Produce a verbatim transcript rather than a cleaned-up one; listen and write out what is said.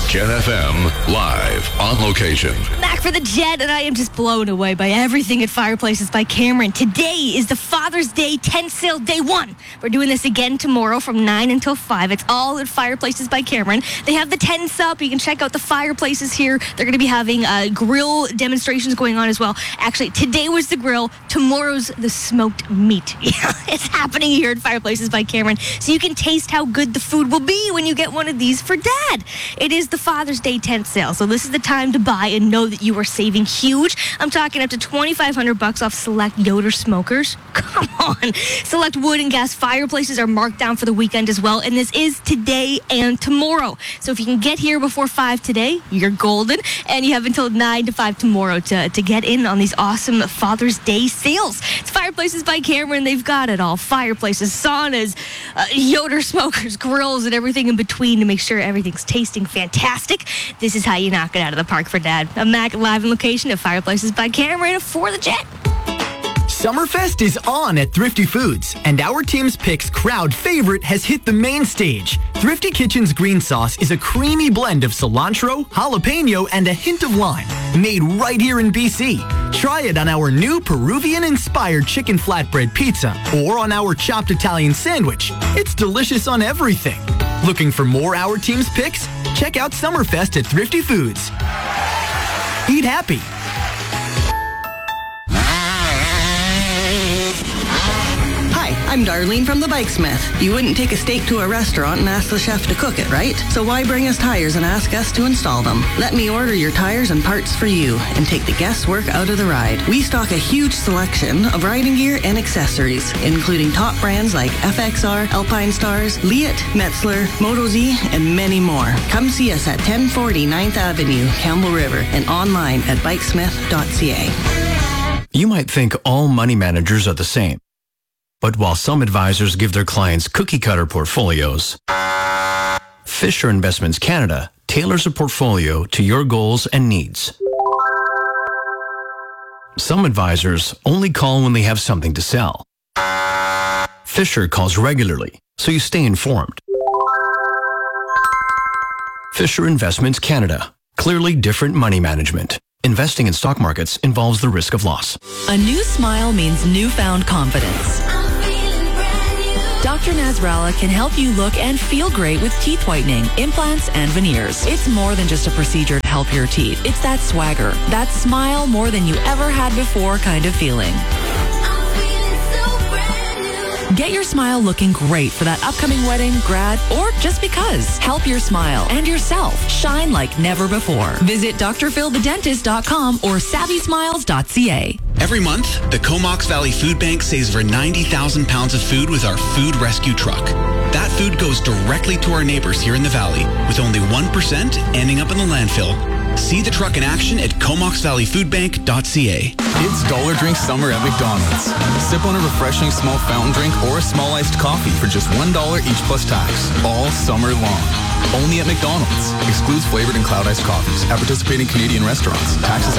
Jet F M, live on location. Back for the Jet, and I am just blown away by everything at Fireplaces by Cameron. Today is the Father's Day tent sale day one. We're doing this again tomorrow from nine until five. It's all at Fireplaces by Cameron. They have the tents up. You can check out the fireplaces here. They're going to be having uh, grill demonstrations going on as well. Actually, today was the grill. Tomorrow's the smoked meat. Yeah, it's happening here at Fireplaces by Cameron. So you can taste how good the food will be when you get one of these for Dad. It is the Father's Day tent sale. So this is the time to buy and know that you are saving huge. I'm talking up to twenty-five hundred bucks off select Yoder smokers. Come on. Select wood and gas fireplaces are marked down for the weekend as well. And this is today and tomorrow. So if you can get here before five today, you're golden. And you have until nine to five tomorrow to, to get in on these awesome Father's Day sales. It's Fireplaces by Cameron. They've got it all. Fireplaces, saunas, uh, Yoder smokers, grills, and everything in between to make sure everything's tasting fantastic. This is how you knock it out of the park for Dad. I'm Mac, live in location at Fireplaces by Cameron for the Jet. Summerfest is on at Thrifty Foods, and our team's picks crowd favorite has hit the main stage. Thrifty Kitchen's green sauce is a creamy blend of cilantro, jalapeno, and a hint of lime, made right here in B C. Try it on our new Peruvian-inspired chicken flatbread pizza or on our chopped Italian sandwich. It's delicious on everything. Looking for more Our Team's picks? Check out Summerfest at Thrifty Foods. Eat happy. I'm Darlene from the Bikesmith. You wouldn't take a steak to a restaurant and ask the chef to cook it, right? So why bring us tires and ask us to install them? Let me order your tires and parts for you and take the guesswork out of the ride. We stock a huge selection of riding gear and accessories, including top brands like F X R, Alpine Stars, Leatt, Metzler, Moto-Z, and many more. Come see us at ten forty ninth Avenue, Campbell River, and online at bikesmith dot c a. You might think all money managers are the same. But while some advisors give their clients cookie-cutter portfolios, Fisher Investments Canada tailors a portfolio to your goals and needs. Some advisors only call when they have something to sell. Fisher calls regularly, so you stay informed. Fisher Investments Canada. Clearly different money management. Investing in stock markets involves the risk of loss. A new smile means newfound confidence. Doctor Nasrallah can help you look and feel great with teeth whitening, implants, and veneers. It's more than just a procedure to help your teeth. It's that swagger, that smile more than you ever had before kind of feeling. Get your smile looking great for that upcoming wedding, grad, or just because. Help your smile and yourself shine like never before. Visit d r phil the dentist dot com or savvy smiles dot c a. Every month, the Comox Valley Food Bank saves over ninety thousand pounds of food with our food rescue truck. That food goes directly to our neighbors here in the valley, with only one percent ending up in the landfill. See the truck in action at comox valley food bank dot c a. It's Dollar Drink Summer at McDonald's. Sip on a refreshing small fountain drink or a small iced coffee for just one dollar each plus tax, all summer long. Only at McDonald's. Excludes flavored and cloud iced coffees at participating Canadian restaurants. Taxes